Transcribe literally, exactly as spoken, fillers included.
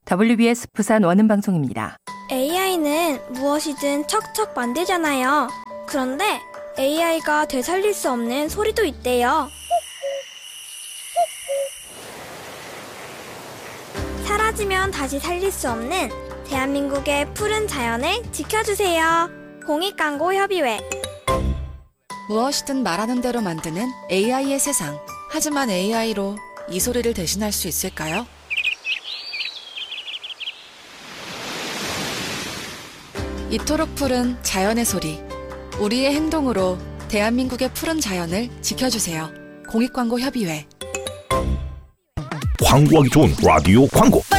더블유비에스 부산 원음방송입니다. 에이아이는 무엇이든 척척 만들잖아요. 그런데 에이아이가 되살릴 수 없는 소리도 있대요. 사라지면 다시 살릴 수 없는 대한민국의 푸른 자연을 지켜주세요. 공익광고협의회. 무엇이든 말하는 대로 만드는 에이아이의 세상. 하지만 에이아이로 이 소리를 대신할 수 있을까요? 이토록 푸른 자연의 소리. 우리의 행동으로 대한민국의 푸른 자연을 지켜주세요. 공익광고협의회. 광고하기 좋은 라디오 광고.